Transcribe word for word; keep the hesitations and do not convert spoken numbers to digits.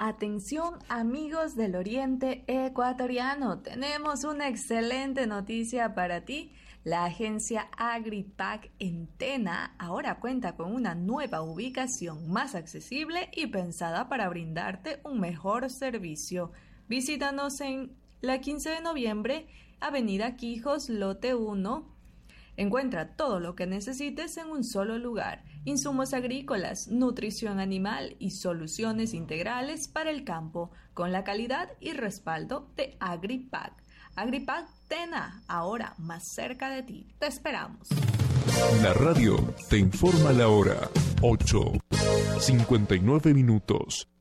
Atención amigos del Oriente Ecuatoriano, tenemos una excelente noticia para ti. La agencia Agripac en Tena ahora cuenta con una nueva ubicación más accesible y pensada para brindarte un mejor servicio. Visítanos en la quince de noviembre, Avenida Quijos, lote uno. Encuentra todo lo que necesites en un solo lugar: insumos agrícolas, nutrición animal y soluciones integrales para el campo, con la calidad y respaldo de Agripac. Agripac Tena, ahora más cerca de ti. Te esperamos. La radio te informa la hora. ocho, cincuenta y nueve minutos.